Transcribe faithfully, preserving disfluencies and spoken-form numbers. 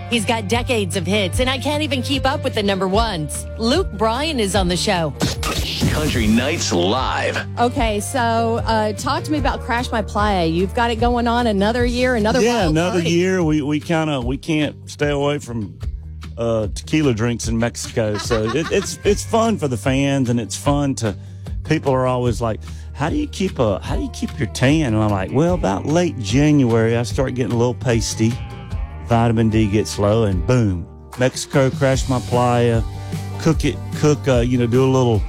He's got decades of hits, and I can't even keep up with the number ones. Luke Bryan is on the show. Country Nights Live. Okay, so uh, talk to me about Crash My Playa. You've got it going on another year, another yeah, wild another party. year. We we kind of we can't stay away from uh, tequila drinks in Mexico, so it, it's it's fun for the fans, and it's fun to. People are always like, "How do you keep a How do you keep your tan?" And I'm like, "Well, about late January, I start getting a little pasty. Vitamin D gets low, and boom, Mexico, Crash My Playa, cook it, cook. Uh, you know, do a little."